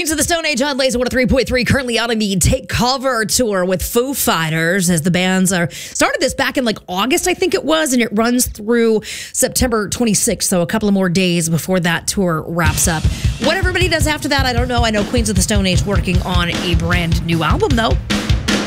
Queens of the Stone Age on Laser 103.3, currently out on the Take Cover tour with Foo Fighters, as the bands are started this back in like August, I think it was, and it runs through September 26th, so a couple of more days before that tour wraps up. What everybody does after that, I don't know. I know Queens of the Stone Age working on a brand new album, though.